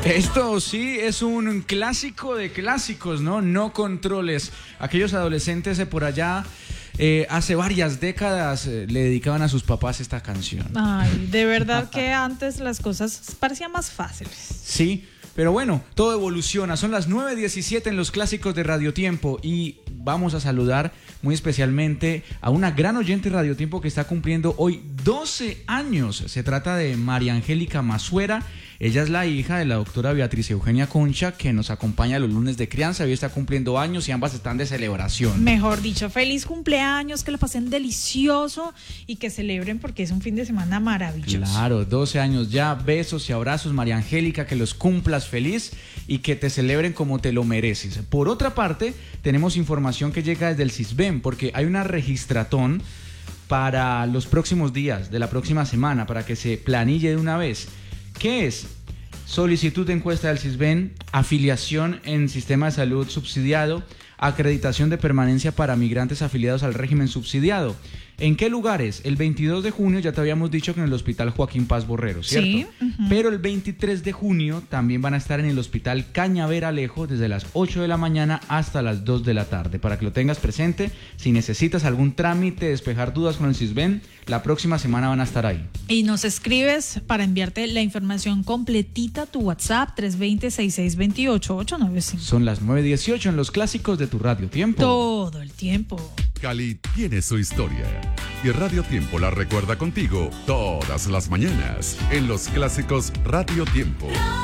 Esto sí es un clásico de clásicos, ¿no? No controles. Aquellos adolescentes de por allá hace varias décadas le dedicaban a sus papás esta canción. Ay, de verdad que antes las cosas parecían más fáciles. Sí, pero bueno, todo evoluciona. Son las 9:17 en los clásicos de Radio Tiempo y vamos a saludar muy especialmente a una gran oyente de Radio Tiempo que está cumpliendo hoy 12 años. Se trata de María Angélica Masuera. Ella es la hija de la doctora Beatriz Eugenia Concha, que nos acompaña los lunes de crianza. Hoy está cumpliendo años y ambas están de celebración. Mejor dicho, feliz cumpleaños, que lo pasen delicioso y que celebren porque es un fin de semana maravilloso. Claro, 12 años ya, besos y abrazos, María Angélica, que los cumplas feliz y que te celebren como te lo mereces. Por otra parte, tenemos información que llega desde el CISBEN, porque hay una registratón para los próximos días de la próxima semana, para que se planille de una vez. ¿Qué es? Solicitud de encuesta del CISBEN, afiliación en sistema de salud subsidiado, acreditación de permanencia para migrantes afiliados al régimen subsidiado. ¿En qué lugares? El 22 de junio ya te habíamos dicho que en el Hospital Joaquín Paz Borrero, ¿cierto? Sí. Pero el 23 de junio también van a estar en el Hospital Cañaveral desde las 8 de la mañana hasta las 2 de la tarde. Para que lo tengas presente, si necesitas algún trámite, despejar dudas con el CISBEN, la próxima semana van a estar ahí. Y nos escribes para enviarte la información completita a tu WhatsApp 320-6628-895. Son las 9:18 en los clásicos de tu Radio Tiempo. Todo el tiempo. Cali tiene su historia y Radio Tiempo la recuerda contigo todas las mañanas en los clásicos Radio Tiempo.